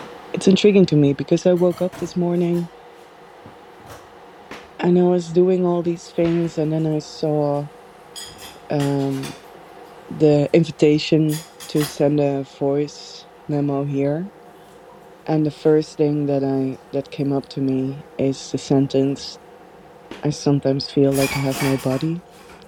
It's intriguing to me because I woke up this morning and I was doing all these things, and then I saw um, the invitation to send a voice memo here. And the first thing that came up to me is the sentence, "I sometimes feel like I have no body."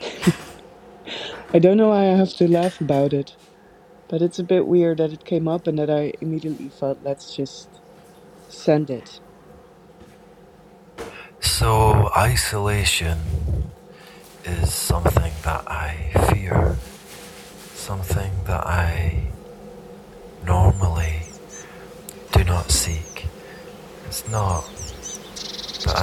I don't know why I have to laugh about it, but it's a bit weird that it came up and that I immediately thought, let's just send it. So, isolation is something that I fear, something that I normally do not seek. It's not that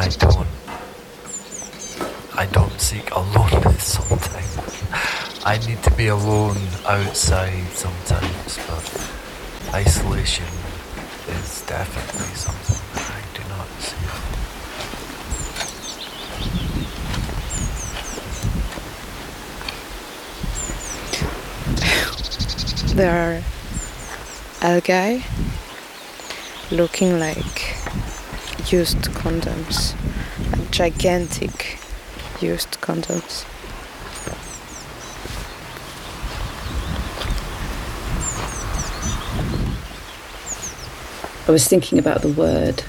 I don't seek aloneness sometimes. I need to be alone outside sometimes, but isolation is definitely something that I do not seek. There are algae looking like used condoms, gigantic used condoms. I was thinking about the word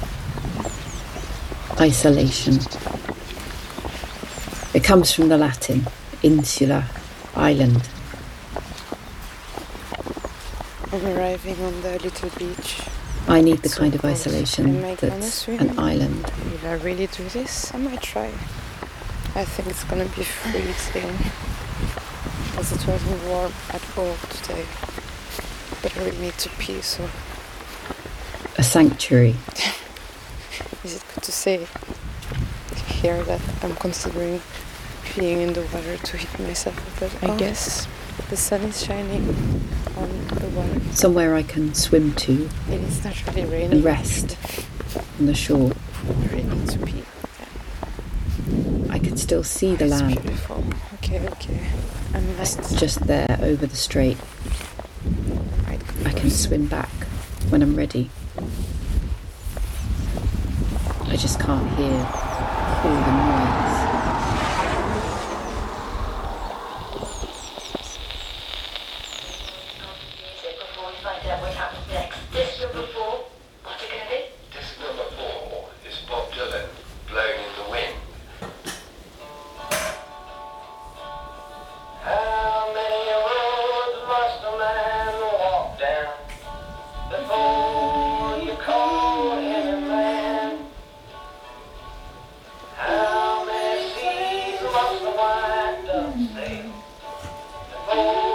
isolation. It comes from the Latin insula, island. I'm arriving on the little beach. I need the kind of isolation that's an island. Will I really do this? I might try. I think it's gonna be freezing, as it wasn't warm at all today. But I really need to pee, so... A sanctuary. Is it good to say here that I'm considering peeing in the water to heat myself? But I guess the sun is shining on the water. Somewhere I can swim to. It is not really raining. And rest on the shore. I really need to pee. I can still see the land. Beautiful. Okay. It's just there over the strait. I can swim back when I'm ready. I just can't hear all the noise. Before we find out what happens next. Disc number 4. What's it going to be? Disc number 4 is Bob Dylan, Blowing in the Wind. How many roads must a man walk down before you call him a man? How many seas must a white dove sail before